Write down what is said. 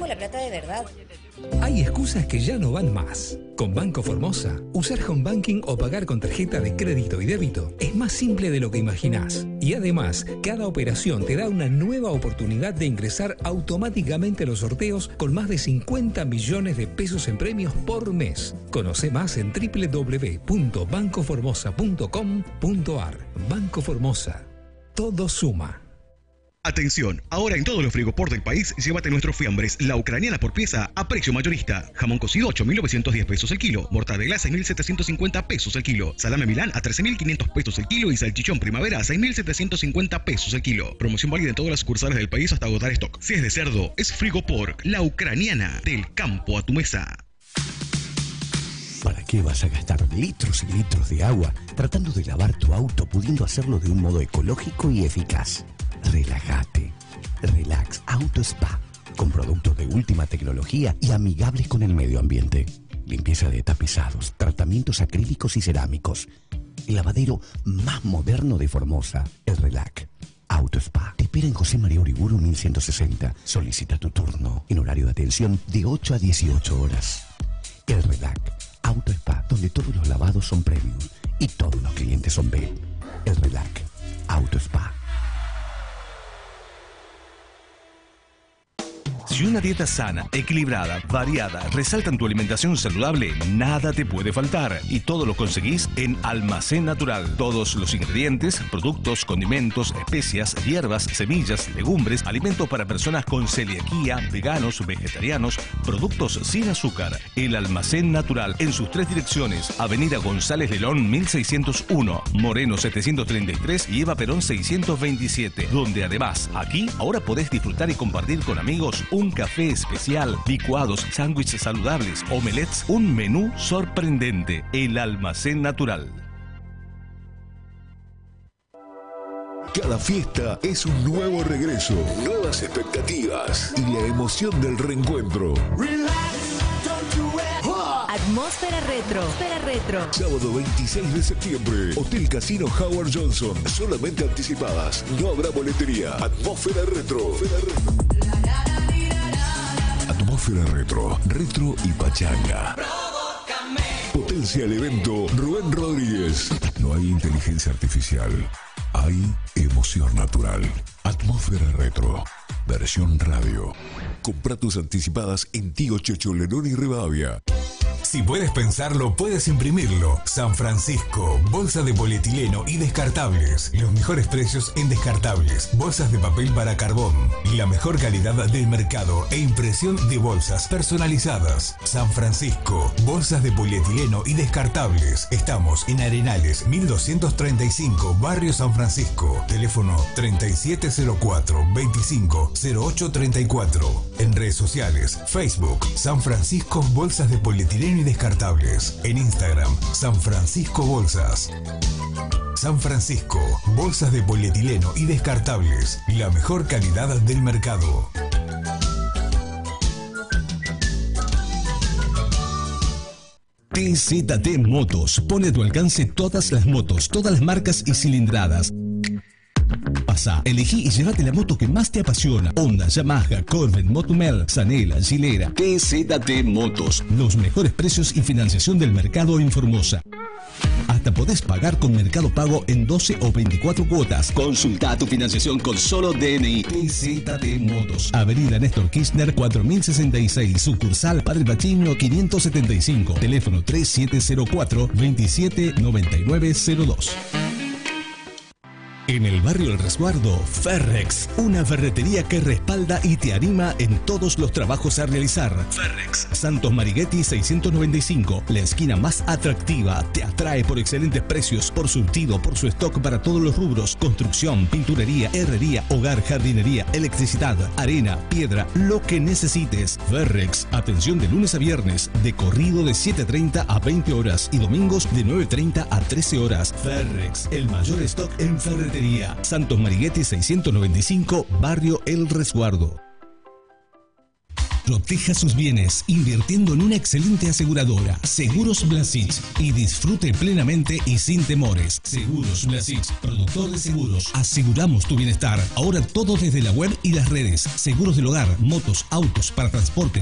necesitamos la plata de verdad. Hay excusas que ya no van más. Con Banco Formosa, usar home banking o pagar con tarjeta de crédito y débito es más simple de lo que imaginás. Y además, cada operación te da una nueva oportunidad de ingresar automáticamente a los sorteos con más de 50 millones de pesos en premios por mes. Conoce más en www.bancoformosa.com.ar. Banco Formosa. Todo suma. Atención, ahora en todos los frigoport del país, llévate nuestros fiambres, la ucraniana por pieza, a precio mayorista. Jamón cocido, 8.910 pesos el kilo. Mortadela, 6.750 pesos el kilo. Salame Milán, a 13.500 pesos el kilo. Y salchichón primavera, a 6.750 pesos el kilo. Promoción válida en todas las sucursales del país hasta agotar stock. Si es de cerdo, es Frigoport, la ucraniana, del campo a tu mesa. ¿Para qué vas a gastar litros y litros de agua tratando de lavar tu auto, pudiendo hacerlo de un modo ecológico y eficaz? Relájate. Relax Auto Spa, con productos de última tecnología y amigables con el medio ambiente. Limpieza de tapizados, tratamientos acrílicos y cerámicos. El lavadero más moderno de Formosa es Relax Auto Spa. Te espera en José María Uriburu 1160. Solicita tu turno en horario de atención de 8 a 18 horas. El Relax Auto Spa, donde todos los lavados son premium y todos los clientes son B. El Relax Auto Spa. Si una dieta sana, equilibrada, variada, resalta en tu alimentación saludable, nada te puede faltar. Y todo lo conseguís en Almacén Natural. Todos los ingredientes, productos, condimentos, especias, hierbas, semillas, legumbres, alimentos para personas con celiaquía, veganos, vegetarianos, productos sin azúcar. El Almacén Natural en sus 3 direcciones: Avenida González Lelón 1601, Moreno 733 y Eva Perón 627. Donde además, aquí, ahora podés disfrutar y compartir con amigos un café especial, licuados, sándwiches saludables, omelets, un menú sorprendente. El Almacén Natural. Cada fiesta es un nuevo regreso, nuevas expectativas y la emoción del reencuentro. Atmósfera Retro. Sábado 26 de septiembre, Hotel Casino Howard Johnson. Solamente anticipadas, no habrá boletería. Atmósfera Retro. Atmósfera Retro, Retro y Pachanga. Potencia el evento Rubén Rodríguez. No hay inteligencia artificial, hay emoción natural. Atmósfera Retro, versión radio. Compra tus anticipadas en Tío Checho, Lenón y Rivadavia. Si puedes pensarlo, puedes imprimirlo. San Francisco, bolsa de polietileno y descartables. Los mejores precios en descartables, bolsas de papel para carbón y la mejor calidad del mercado e impresión de bolsas personalizadas. San Francisco, bolsas de polietileno y descartables. Estamos en Arenales 1235, Barrio San Francisco. Teléfono 3704-250834. En redes sociales, Facebook, San Francisco Bolsas de Polietileno y Descartables. En Instagram, San Francisco Bolsas. San Francisco, bolsas de polietileno y descartables. La mejor calidad del mercado. TZT Motos pone a tu alcance todas las motos, todas las marcas y cilindradas. Pasa, elegí y llévate la moto que más te apasiona. Honda, Yamaha, Corvette, Motumel, Zanela, Gilera. TZT Motos. Los mejores precios y financiación del mercado en Formosa. Hasta podés pagar con Mercado Pago en 12 o 24 cuotas. Consulta tu financiación con solo DNI. TZT Motos. Avenida Néstor Kirchner 4066. Sucursal Padre Pachinio 575. Teléfono 3704-279902. En el barrio El Resguardo, Ferrex, una ferretería que respalda y te anima en todos los trabajos a realizar. Ferrex, Santos Marighetti 695, la esquina más atractiva, te atrae por excelentes precios, por surtido, por su stock para todos los rubros, construcción, pinturería, herrería, hogar, jardinería, electricidad, arena, piedra, lo que necesites. Ferrex, atención de lunes a viernes, de corrido de 7:30 a 20 horas y domingos de 9:30 a 13 horas. Ferrex, el mayor stock en ferretería. Santos Marighetti 695, Barrio El Resguardo. Proteja sus bienes invirtiendo en una excelente aseguradora. Seguros Blasic. Y disfrute plenamente y sin temores. Seguros Blasic. Productor de seguros. Aseguramos tu bienestar. Ahora todo desde la web y las redes. Seguros del hogar, motos, autos para transporte,